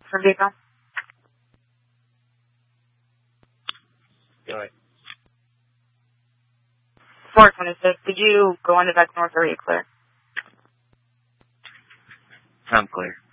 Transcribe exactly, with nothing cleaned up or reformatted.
for vehicle. Go ahead. four twenty-six, did you go into back north or are you clear? I'm clear.